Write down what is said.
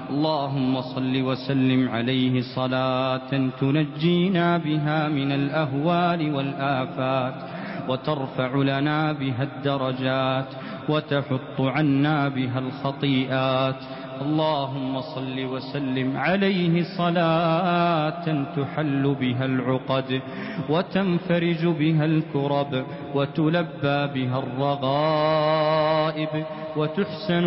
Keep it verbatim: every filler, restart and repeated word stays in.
اللهم صل وسلم عليه صلاة تنجينا بها من الأهوال والآفات وترفع لنا بها الدرجات وتحط عنا بها الخطيئات. اللهم صل وسلم عليه صلاة تحل بها العقد وتنفرج بها الكرب وتلبى بها الرغائب وتحسن